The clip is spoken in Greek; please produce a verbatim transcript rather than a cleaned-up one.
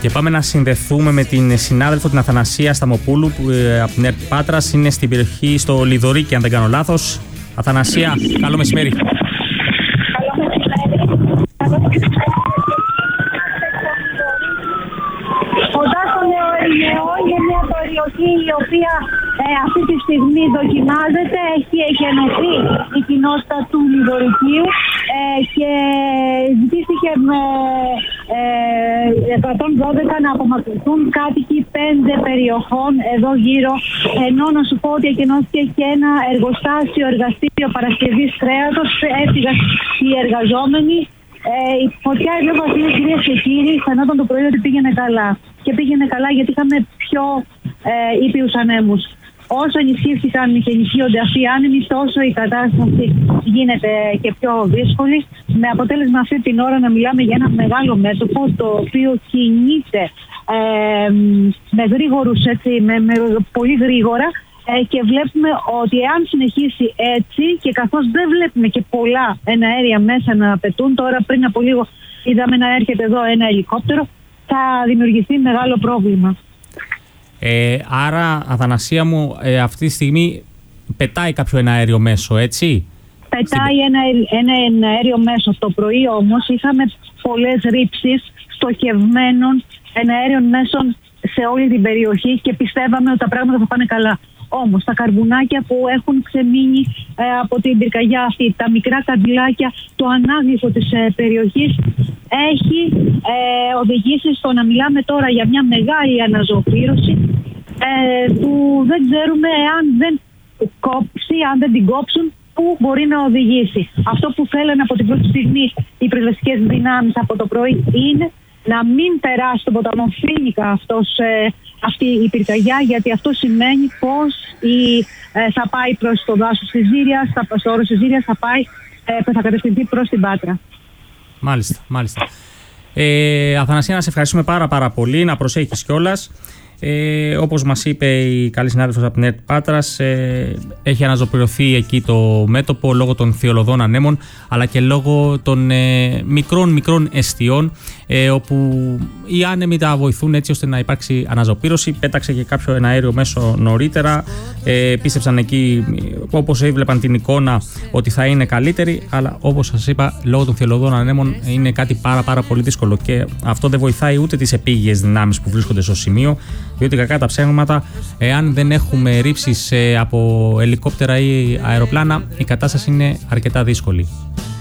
Και πάμε να συνδεθούμε με την συνάδελφο την Αθανασία Σταμοπούλου που ε, από την ΕΡΤ Πάτρας είναι στην περιοχή στο Λιδωρίκι, αν δεν κάνω λάθος. Αθανασία, καλό μεσημέρι. Καλό μεσημέρι. Κοντά στο Νεοερηναίο είναι μια περιοχή η οποία ε, αυτή τη στιγμή δοκιμάζεται. Έχει εκενωθεί η κοινότητα του Λιδωρικίου ε, και ζητήθηκε με ε, εκατόν δώδεκα να απομακρυνθούν κάτοικοι πέντε περιοχών εδώ γύρω. Ενώ να σου πω ότι εκενώθηκε και ένα εργοστάσιο, εργαστήριο παρασκευής κρέατος. Έφυγαν οι εργαζόμενοι. Ε, η φωτιά εδώ βασίλειες, κυρίες και κύριοι, φαινόταν το πρωί ότι πήγαινε καλά. Και πήγαινε καλά γιατί είχαμε πιο ε, ήπιους ανέμους. Όσο ενισχύθηκαν και ενισχύονται αυτοί οι άνεμοι, τόσο η κατάσταση γίνεται και πιο δύσκολη. Με αποτέλεσμα αυτή την ώρα να μιλάμε για ένα μεγάλο μέτωπο το οποίο κινείται ε, με γρήγορους, έτσι, με, με πολύ γρήγορα. Ε, και βλέπουμε ότι εάν συνεχίσει έτσι και καθώς δεν βλέπουμε και πολλά εναέρια μέσα να πετούν, τώρα πριν από λίγο είδαμε να έρχεται εδώ ένα ελικόπτερο, θα δημιουργηθεί μεγάλο πρόβλημα. Ε, άρα, Αθανασία μου, ε, αυτή τη στιγμή πετάει κάποιο εναέριο μέσο, έτσι? Πετάει ένα, ένα εναέριο μέσο. Το πρωί όμως είχαμε πολλές ρήψεις στοχευμένων εναέριων μέσων σε όλη την περιοχή και πιστεύαμε ότι τα πράγματα θα πάνε καλά. Όμως τα καρβουνάκια που έχουν ξεμείνει ε, από την πυρκαγιά αυτή, τα μικρά καντιλάκια, το ανάγλυφο της ε, περιοχής έχει ε, οδηγήσει στο να μιλάμε τώρα για μια μεγάλη αναζωοπήρωση ε, που δεν ξέρουμε αν δεν κόψει, αν δεν την κόψουν, πού μπορεί να οδηγήσει. Αυτό που θέλουν από την πρώτη στιγμή οι πυροσβεστικές δυνάμεις από το πρωί είναι να μην περάσει τον ποταμό Φίνικα αυτός, ε, αυτή η πυρκαγιά, γιατί αυτό σημαίνει πως η, ε, θα πάει προς το δάσος της Ζήριας, θα, στο όρος της Ζήριας θα πάει, ε, θα κατευθυνθεί προς την Πάτρα. Μάλιστα, μάλιστα. Ε, Αθανασία, να σε ευχαριστούμε πάρα πάρα πολύ, να προσέχεις κιόλας. Ε, όπως μας είπε η καλή συνάδελφος από την ΕΡΤ Πάτρας, ε, έχει αναζωπηρωθεί εκεί το μέτωπο λόγω των θειολωδών ανέμων, αλλά και λόγω των ε, μικρών μικρών εστιών, ε, όπου οι άνεμοι τα βοηθούν έτσι ώστε να υπάρξει αναζωπήρωση. Πέταξε και κάποιο εναέριο μέσο νωρίτερα, ε, πίστεψαν εκεί, όπως έβλεπαν την εικόνα, ότι θα είναι καλύτερη, αλλά όπως σας είπα, λόγω των θειολωδών ανέμων είναι κάτι πάρα πάρα πολύ δύσκολο και αυτό δεν βοηθάει ούτε τις επίγειες δυνάμεις που βρίσκονται στο σημείο, διότι κακά τα ψέματα, εάν δεν έχουμε ρήψεις από ελικόπτερα ή αεροπλάνα, η κατάσταση είναι αρκετά δύσκολη.